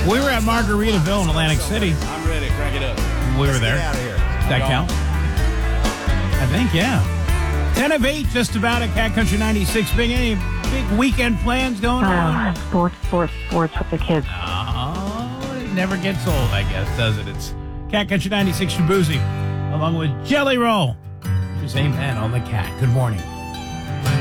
We were at Margaritaville in Atlantic City. I'm ready. Crank it up. We were there. Get out of here. Does that count? I think, yeah. 10 of 8, just about at Cat Country 96. Big weekend plans going on? Sports with the kids. Oh, it never gets old, I guess, does it? It's Cat Country 96 Shabuzi, along with Jelly Roll. Just Amen on the Cat. Good morning.